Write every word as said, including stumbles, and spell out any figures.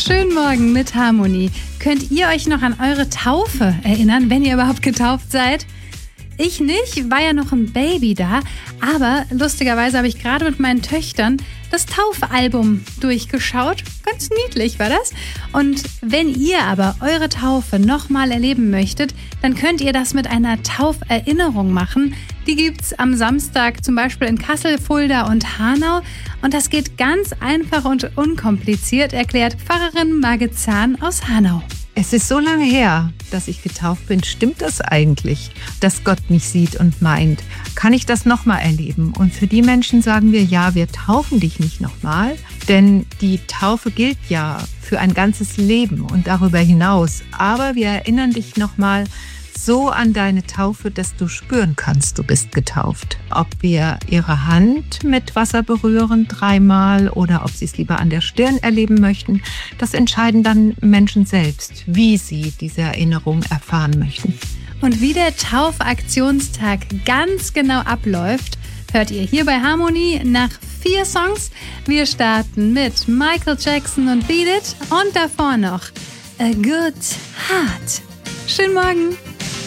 Schönen Morgen mit Harmonie. Könnt ihr euch noch an eure Taufe erinnern, wenn ihr überhaupt getauft seid? Ich nicht, war ja noch ein Baby da, aber lustigerweise habe ich gerade mit meinen Töchtern das Taufalbum durchgeschaut. Ganz niedlich war das. Und wenn ihr aber eure Taufe nochmal erleben möchtet, dann könnt ihr das mit einer Tauferinnerung machen. Die gibt's am Samstag zum Beispiel in Kassel, Fulda und Hanau. Und das geht ganz einfach und unkompliziert, erklärt Pfarrerin Margit Zahn aus Hanau. Es ist so lange her, dass ich getauft bin. Stimmt das eigentlich, dass Gott mich sieht und meint? Kann ich das nochmal erleben? Und für die Menschen sagen wir, ja, wir taufen dich nicht nochmal, denn die Taufe gilt ja für ein ganzes Leben und darüber hinaus. Aber wir erinnern dich nochmal so an deine Taufe, dass du spüren kannst, du bist getauft. Ob wir ihre Hand mit Wasser berühren dreimal oder ob sie es lieber an der Stirn erleben möchten, das entscheiden dann Menschen selbst, wie sie diese Erinnerung erfahren möchten. Und wie der Taufaktionstag ganz genau abläuft, hört ihr hier bei Harmonie nach vier Songs. Wir starten mit Michael Jackson und Beat It und davor noch A Good Heart. Schönen Morgen!